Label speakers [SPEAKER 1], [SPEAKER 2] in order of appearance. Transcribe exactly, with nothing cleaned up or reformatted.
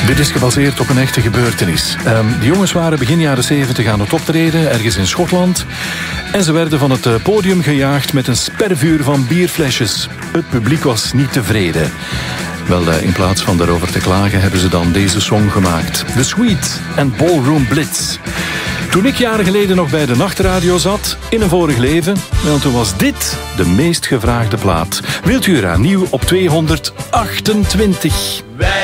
[SPEAKER 1] Dit is gebaseerd op een echte gebeurtenis. Um, de jongens waren begin jaren zeventig aan het optreden, ergens in Schotland. En ze werden van het podium gejaagd met een spervuur van bierflesjes. Het publiek was niet tevreden. Wel, in plaats van daarover te klagen hebben ze dan deze song gemaakt. The Sweet and Ballroom Blitz. Toen ik jaren geleden nog bij de nachtradio zat, in een vorig leven, wel, toen was dit de meest gevraagde plaat. Wilt u eraan nieuw op tweehonderdachtentwintig?